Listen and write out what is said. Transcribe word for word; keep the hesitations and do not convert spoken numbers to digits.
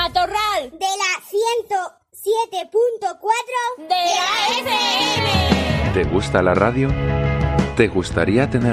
Matorral de la ciento siete punto cuatro de la F M. ¿Te gusta la radio? ¿Te gustaría tener